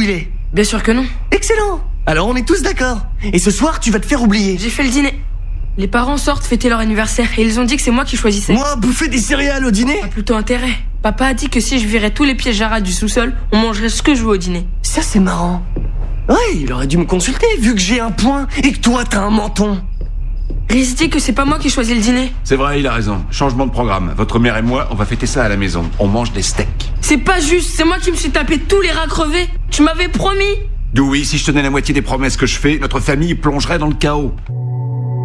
il est? Bien sûr que non. Excellent. Alors on est tous d'accord. Et ce soir, tu vas te faire oublier. J'ai fait le dîner. Les parents sortent fêter leur anniversaire et ils ont dit que c'est moi qui choisissais. Moi, bouffer des céréales au dîner? T'as plutôt intérêt. Papa a dit que si je virais tous les pièges Jara du sous-sol, on mangerait ce que je veux au dîner. Ça, c'est marrant. Ouais, il aurait dû me consulter vu que j'ai un point et que toi, t'as un menton. Rhys dit que c'est pas moi qui choisis le dîner. C'est vrai, il a raison. Changement de programme. Votre mère et moi, on va fêter ça à la maison. On mange des steaks. C'est pas juste, c'est moi qui me suis tapé tous les rats crevés. Tu m'avais promis. D'où oui, si je tenais la moitié des promesses que je fais, notre famille plongerait dans le chaos.